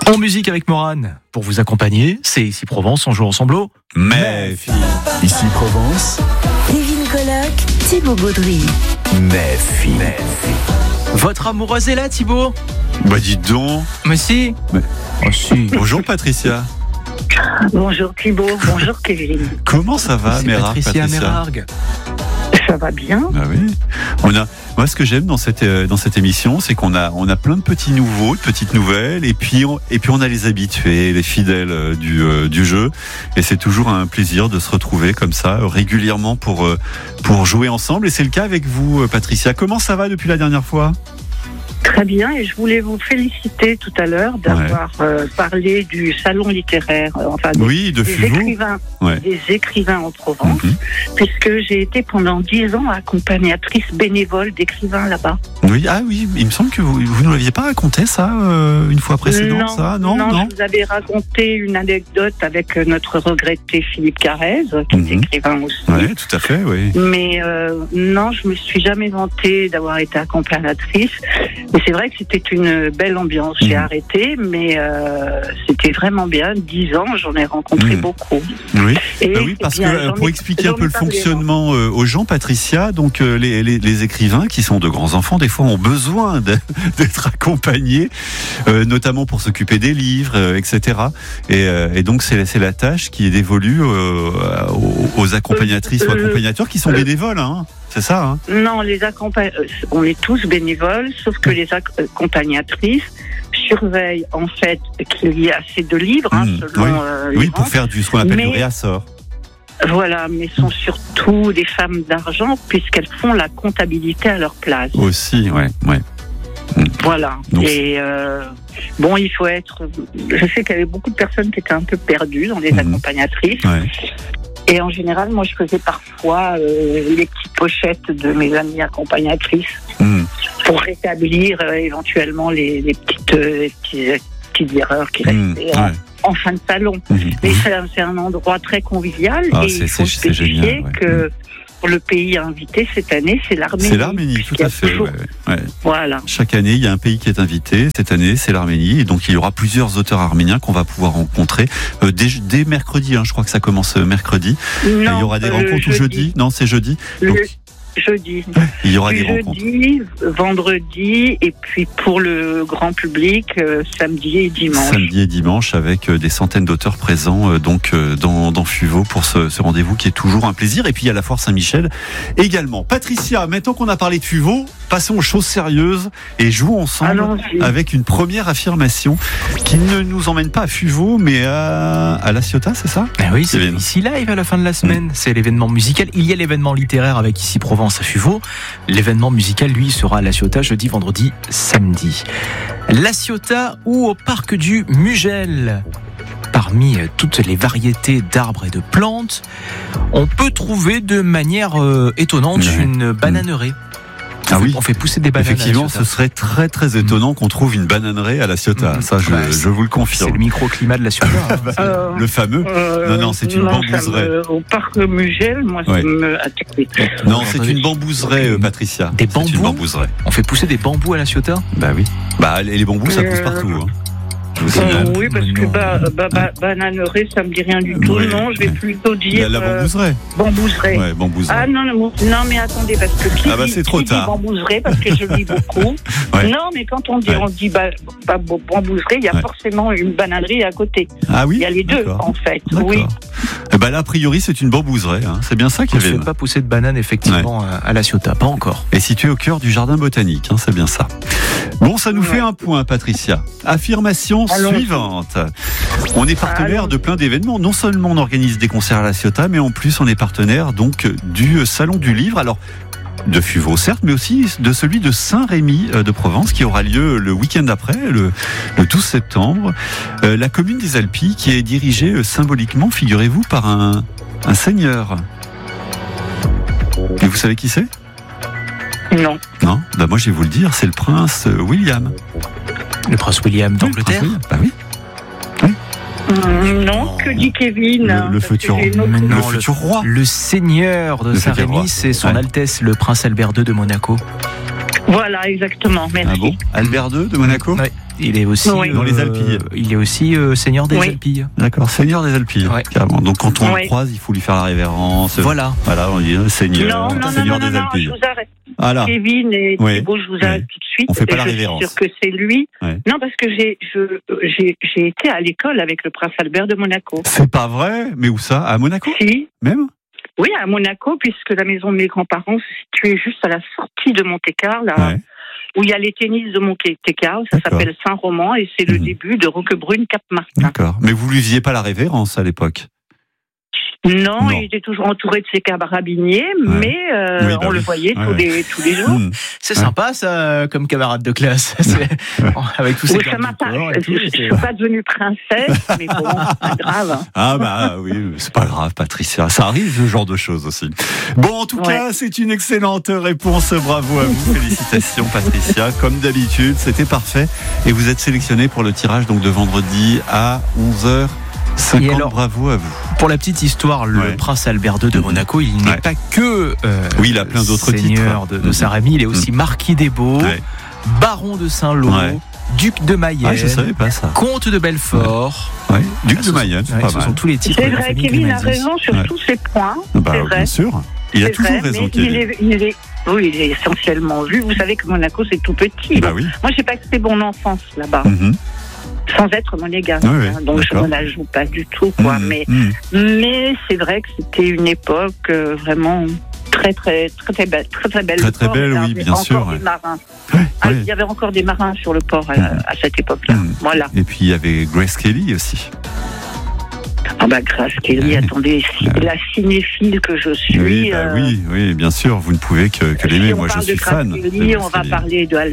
En musique avec Morane, pour vous accompagner, c'est Ici Provence, on joue ensemble au MEF. Ici Provence, Kevin Colloque, Thibaut Gaudry. MEF. Votre amoureuse est là, Thibaut? Bah dites donc. Mais si. Oh si. Bonjour Patricia. Bonjour Thibaut, bonjour Kevin. Comment ça va, C'est Mérard, Patricia Mérargue. Ça va bien? Ah oui. Moi, ce que j'aime dans cette émission, c'est qu'on a plein de petits nouveaux, de petites nouvelles, et puis on a les habitués, les fidèles du jeu. Et c'est toujours un plaisir de se retrouver comme ça régulièrement pour jouer ensemble. Et c'est le cas avec vous, Patricia. Comment ça va depuis la dernière fois? Très bien, et je voulais vous féliciter tout à l'heure d'avoir parlé du salon littéraire, des écrivains en Provence, puisque j'ai été pendant 10 ans accompagnatrice bénévole d'écrivains là-bas. Oui, il me semble que vous nous l'aviez pas raconté ça une fois précédente, Non, je vous avais raconté une anecdote avec notre regretté Philippe Carrez, qui est écrivain aussi. Oui, tout à fait, oui. Mais non, je me suis jamais vantée d'avoir été accompagnatrice. Et c'est vrai que c'était une belle ambiance. J'ai arrêté, mais c'était vraiment bien. 10 ans, j'en ai rencontré beaucoup. Oui, parce que pour expliquer un peu le fonctionnement aux gens, Patricia, donc les écrivains qui sont de grands enfants, des fois ont besoin d'être accompagnés, notamment pour s'occuper des livres, etc. Et donc c'est la tâche qui est dévolue aux accompagnatrices ou accompagnateurs qui sont bénévoles, hein. C'est ça, hein? Non, on est tous bénévoles, sauf que les accompagnatrices surveillent en fait qu'il y ait assez de livres, selon pour faire ce qu'on appelle du réassort. Voilà, mais sont surtout des femmes d'argent puisqu'elles font la comptabilité à leur place. Aussi, ouais. Voilà. Donc, et il faut être. Je sais qu'il y avait beaucoup de personnes qui étaient un peu perdues dans les accompagnatrices. Ouais. Et en général, moi, je faisais parfois les petites pochettes de mes amies accompagnatrices pour rétablir éventuellement les petites erreurs qui restaient en fin de salon. Mais c'est un endroit très convivial et il faut spécifier que pour le pays invité cette année, c'est l'Arménie. C'est l'Arménie, tout à fait. Voilà. Chaque année, il y a un pays qui est invité. Cette année, c'est l'Arménie. Et donc, il y aura plusieurs auteurs arméniens qu'on va pouvoir rencontrer dès mercredi. Je crois que ça commence mercredi. Non, il y aura des rencontres jeudi. Non, c'est jeudi. Jeudi. Il y aura des rencontres. Jeudi, vendredi, et puis pour le grand public, samedi et dimanche. Samedi et dimanche, avec des centaines d'auteurs présents dans Fuveau pour ce rendez-vous qui est toujours un plaisir. Et puis il y a la Foire Saint-Michel également. Patricia, maintenant qu'on a parlé de Fuveau, passons aux choses sérieuses et jouons ensemble avec une première affirmation qui ne nous emmène pas à Fuveau, mais à La Ciotat, c'est ça? Oui, c'est Ici Live à la fin de la semaine. C'est l'événement musical. Il y a l'événement littéraire avec Ici Provence à Fuveau. L'événement musical, lui, sera à La Ciotat jeudi, vendredi, samedi. La Ciotat ou au parc du Mugel. Parmi toutes les variétés d'arbres et de plantes, on peut trouver de manière étonnante une bananeraie. On fait pousser des bananes. Effectivement, ce serait très très étonnant qu'on trouve une bananeraie à La Ciotat. Ça, je vous le confirme. C'est le microclimat de La Ciotat. Le fameux. Non, c'est une bambouseraie. Au parc Mugel, moi, ça me attirait. Non, c'est une bambouserie, Patricia. Des bambous. C'est une bambouserie. On fait pousser des bambous à La Ciotat? Bah oui. Les bambous, ça pousse partout. Oui, parce que bananeraie, ça me dit rien du tout. Non, je vais plutôt dire la bambouserie. Bambouserie. Ouais, bambouserie. Ah non, mais attendez, parce que c'est trop tard. Bambouserie, parce que je lis beaucoup. Non, mais quand on dit bambouserie, il y a forcément une bananerie à côté. Ah oui. Il y a les deux, en fait. D'accord. Oui. Là, a priori, c'est une bambouserie. C'est bien ça qu'il y avait. On ne fait pas pousser de bananes, effectivement, à La Ciotat. Pas encore. Et situé au cœur du jardin botanique. C'est bien ça. Bon, ça nous fait un point, Patricia. Affirmation suivante. On est partenaire de plein d'événements. Non seulement on organise des concerts à La Ciotat, mais en plus on est partenaire donc du Salon du Livre. Alors, de Fuveau certes, mais aussi de celui de Saint-Rémy de Provence qui aura lieu le week-end après, le 12 septembre. La commune des Alpilles qui est dirigée symboliquement, figurez-vous, par un seigneur. Et vous savez qui c'est? Non. Moi je vais vous le dire, c'est le prince William. Le prince William d'Angleterre? Oui. Non, que dit Kevin? Le futur roi. Le seigneur de Saint-Rémy, c'est son Altesse, le prince Albert II de Monaco. Voilà, exactement, merci. Ah bon? Albert II de Monaco? Oui. Il est aussi dans les Alpilles. Il est aussi seigneur des Alpilles. D'accord, seigneur des Alpilles. Ouais. Carrément. Donc quand on le croise, il faut lui faire la révérence. Voilà, on dit seigneur, seigneur des Alpilles. Je vous arrête. Voilà. Kevin et Thibault, je vous arrête tout de suite. On fait pas la Je révérence. suis sûre que c'est lui. Ouais. Non, parce que j'ai été à l'école avec le prince Albert de Monaco. C'est pas vrai? Mais où ça? À Monaco? Si. Même? Oui, à Monaco, puisque la maison de mes grands-parents se situait juste à la sortie de Monte-Carlo, où il y a les tennis de Monte-Carlo. Ça s'appelle Saint-Roman et c'est le début de Roquebrune-Cap-Martin. D'accord. Mais vous lui faisiez pas la révérence à l'époque? Non, il était toujours entouré de ses carabiniers, mais on le voyait tous les jours. C'est sympa ça, comme camarade de classe. Avec tous ces ça m'a pas. Je suis pas devenue princesse, mais bon, c'est pas grave. Ah bah oui, c'est pas grave, Patricia. Ça arrive ce genre de choses aussi. Bon, en tout cas, c'est une excellente réponse. Bravo à vous. Félicitations, Patricia. Comme d'habitude, c'était parfait. Et vous êtes sélectionnée pour le tirage donc de vendredi à 11h. 50, alors, bravo à vous. Pour la petite histoire, le prince Albert II de Monaco, il n'est pas que il a plein d'autres seigneur de Saint-Rémy, il est aussi marquis des Baux, baron de Saint-Lô, duc de Mayenne, je savais pas ça. comte de Belfort. Duc de Mayenne, c'est pas ce mal. sont tous les titres. C'est vrai, Kevin a raison sur tous ces points. C'est vrai. Bien sûr. Il a toujours raison, Kevin. Il est essentiellement vu. Vous savez que Monaco, c'est tout petit. Bah oui. Moi, j'ai passé mon enfance là-bas. Sans être monégasque, donc je ne la joue pas du tout, quoi. Mais c'est vrai que c'était une époque vraiment très belle. Très belle, oui, bien sûr. Des marins. Il y avait encore des marins sur le port à cette époque-là. Voilà. Et puis il y avait Grace Kelly aussi. Ah bah Grace Kelly, attendez, la cinéphile que je suis. Oui, bien sûr, vous ne pouvez que l'aimer. Moi, je suis fan. Kelly, on va parler de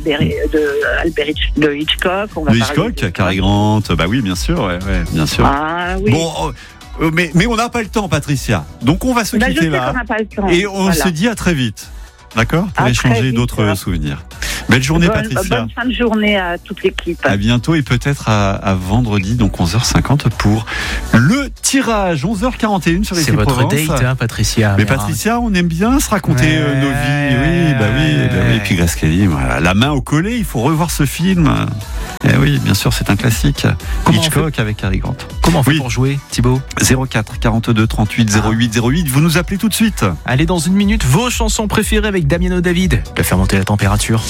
Hitchcock. On va Hitchcock, Cary Grant, bah oui, bien sûr, bien sûr. Ah oui. Bon, mais on n'a pas le temps, Patricia. Donc on va se quitter là. Et on se dit à très vite. D'accord? Pour échanger d'autres souvenirs. Belle journée, Patricia. Bonne fin de journée à toute l'équipe. À bientôt et peut-être à vendredi, donc 11h50 pour le tirage. 11h41 sur les C'est votre date, Patricia. Mais Patricia, on aime bien se raconter nos vies. Oui. Et puis Grace Kelly, voilà. La main au collet, il faut revoir ce film. Eh oui, bien sûr, c'est un classique. Hitchcock avec Cary Grant. Comment on fait pour jouer, Thibault? 04 42 38 08 08. Vous nous appelez tout de suite. Allez, dans une minute, vos chansons préférées avec Damiano David. De faire monter la température.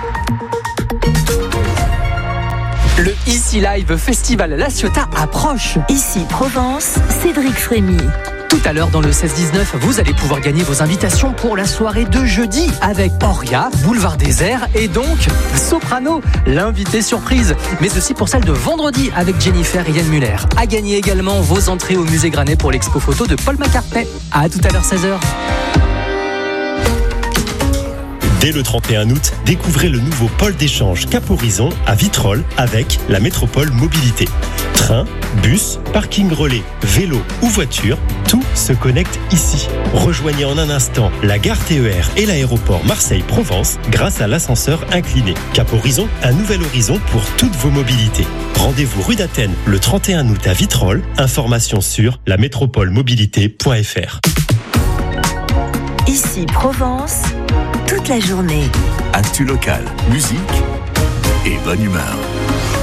Le Ici Live Festival La Ciotat approche. Ici Provence, Cédric Frémy. Tout à l'heure dans le 16-19, vous allez pouvoir gagner vos invitations pour la soirée de jeudi avec Oria, Boulevard Désert et donc Soprano, l'invité surprise. Mais aussi pour celle de vendredi avec Jennifer et Yann Muller. À gagner également vos entrées au musée Granet pour l'expo photo de Paul McCartney. À tout à l'heure 16h. Dès le 31 août, découvrez le nouveau pôle d'échange Cap Horizon à Vitrolles avec la Métropole Mobilité. Train, bus, parking relais, vélo ou voiture, tout se connecte ici. Rejoignez en un instant la gare TER et l'aéroport Marseille-Provence grâce à l'ascenseur incliné. Cap Horizon, un nouvel horizon pour toutes vos mobilités. Rendez-vous rue d'Athènes le 31 août à Vitrolles. Information sur lamétropolemobilité.fr. Ici Provence, toute la journée. Actu locale, musique et bonne humeur.